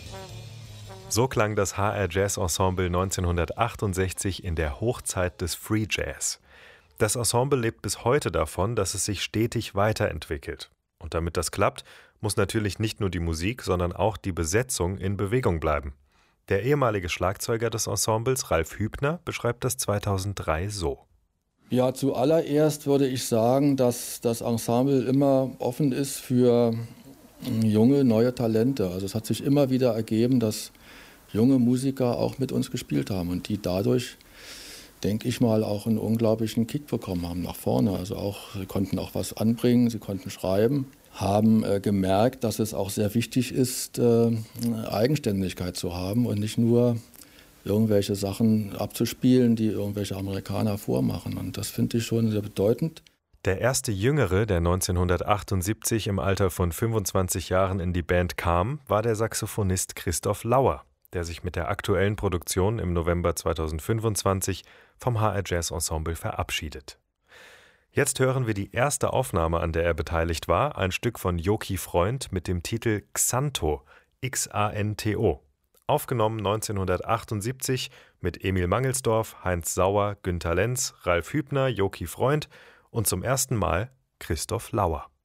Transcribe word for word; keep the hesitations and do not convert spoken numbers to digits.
So klang das H R Jazz Ensemble neunzehnhundertachtundsechzig in der Hochzeit des Free Jazz. Das Ensemble lebt bis heute davon, dass es sich stetig weiterentwickelt. Und damit das klappt, muss natürlich nicht nur die Musik, sondern auch die Besetzung in Bewegung bleiben. Der ehemalige Schlagzeuger des Ensembles, Ralf Hübner, beschreibt das zweitausenddrei so. Ja, zuallererst würde ich sagen, dass das Ensemble immer offen ist für junge, neue Talente. Also es hat sich immer wieder ergeben, dass junge Musiker auch mit uns gespielt haben und die dadurch, denke ich mal, auch einen unglaublichen Kick bekommen haben nach vorne. Also auch, sie konnten auch was anbringen, sie konnten schreiben, haben äh, gemerkt, dass es auch sehr wichtig ist, äh, Eigenständigkeit zu haben und nicht nur irgendwelche Sachen abzuspielen, die irgendwelche Amerikaner vormachen. Und das finde ich schon sehr bedeutend. Der erste Jüngere, der neunzehnhundertachtundsiebzig im Alter von fünfundzwanzig Jahren in die Band kam, war der Saxophonist Christoph Lauer, der sich mit der aktuellen Produktion im November zweitausendfünfundzwanzig vom H R Jazz Ensemble verabschiedet. Jetzt hören wir die erste Aufnahme, an der er beteiligt war, ein Stück von Joki Freund mit dem Titel Xanto, X A N T O. Aufgenommen neunzehnhundertachtundsiebzig mit Emil Mangelsdorf, Heinz Sauer, Günter Lenz, Ralf Hübner, Joki Freund und zum ersten Mal Christoph Lauer.